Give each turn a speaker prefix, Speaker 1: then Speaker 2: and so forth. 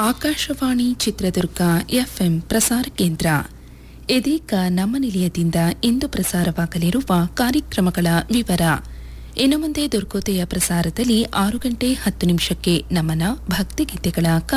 Speaker 1: Akashvani Chitradurga FM ಪ್ರಸಾರ ಕೇಂದ್ರ. ಇದೀಗ ನಮ್ಮ ನಿಲಯದಿಂದ ಇಂದು ಪ್ರಸಾರವಾಗಲಿರುವ ಕಾರ್ಯಕ್ರಮಗಳ ವಿವರ. ಇನ್ನು ಮುಂದೆ ದುರ್ಗೋದಯ ಪ್ರಸಾರದಲ್ಲಿ 6 ಗಂಟೆ 10 ನಿಮಿಷಕ್ಕೆ ನಮನ ಭಕ್ತಿಗೀತೆಗಳ